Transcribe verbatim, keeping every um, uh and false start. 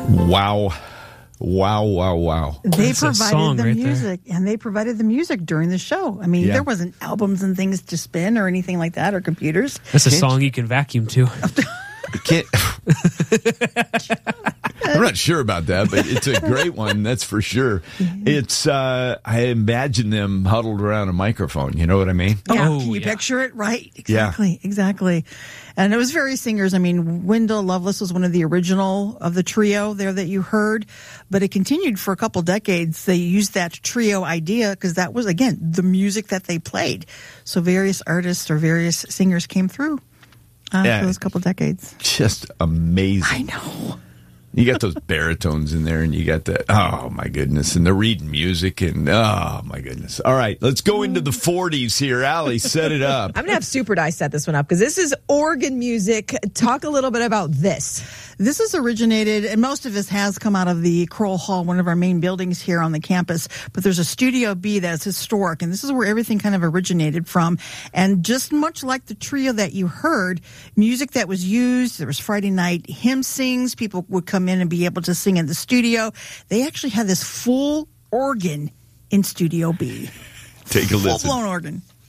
Wow. Wow, wow, wow. They That's a provided song the right music, there. and they provided the music during the show. I mean, Yeah. there wasn't albums and things to spin or anything like that, or computers. That's a song you can vacuum to. Can't, I'm not sure about that, but it's a great one, that's for sure. It's, uh, I imagine them huddled around a microphone, you know what I mean? Yeah, Oh, can you yeah. picture it? Right. Exactly. Exactly. And it was very singers. I mean, Wendell Lovelace was one of the original of the trio there that you heard, but it continued for a couple decades. They used that trio idea because that was, again, the music that they played. So various artists or various singers came through uh, Yeah. for those couple decades. Just amazing. I know. You got those baritones in there, and you got that. Oh, my goodness. And they're reading music, and oh, my goodness. All right, let's go into the forties here. Allie, set it up. I'm going to have Super Dice set this one up because this is organ music. Talk a little bit about this. This is originated, and most of this has come out of the Kroll Hall, one of our main buildings here on the campus. But there's a Studio B that's historic, and this is where everything kind of originated from. And just much like the trio that you heard, music that was used, there was Friday night hymn sings. People would come in and be able to sing in the studio. They actually had this full organ in Studio B. Take a listen. Full-blown organ.